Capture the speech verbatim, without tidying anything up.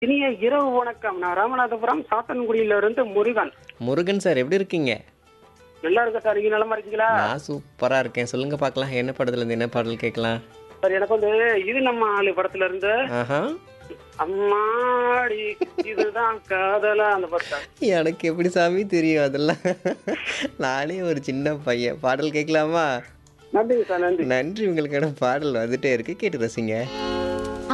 இனிய இரவு வணக்கம். நான் ராமநாதபுரம் சாத்தன்குடியில இருந்து முருகன். முருகன் சார் எப்படி இருக்கீங்க? நல்லா இருக்க சார். நீங்க நலமா இருக்கீங்களா? நான் சூப்பரா இருக்கேன். சொல்லுங்க பார்க்கலாம். என்ன படத்துல இருந்து என்ன பாடல் கேட்கலாம்? சார் எனக்கு வந்து இது நம்ம ஆளு படத்துல இருந்து ஆஹா. அம்மாடி இதுதான் காதலா அந்த பாட்டு சார். எனக்கு எப்படி சாமி தெரியும் அதெல்லாம்? நானே ஒரு சின்ன பையன். பாடல் கேட்கலாமா? நன்றிங்க சார், நன்றி. நன்றி. உங்களுக்கான பாடல் வந்துட்டே இருக்கு. கேட்டு ரசிங்க.